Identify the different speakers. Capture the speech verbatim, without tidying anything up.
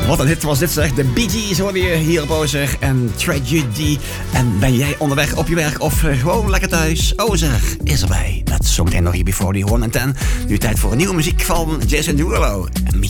Speaker 1: Wat een hit was dit zeg. De Bee Gees hoorde je hier op Ozeg. En Tragedy. En ben jij onderweg op je werk of uh, gewoon lekker thuis? Ozeg is erbij. Dat is zometeen nog hier Before the One and Ten. Nu tijd voor een nieuwe muziek van Jason Derulo.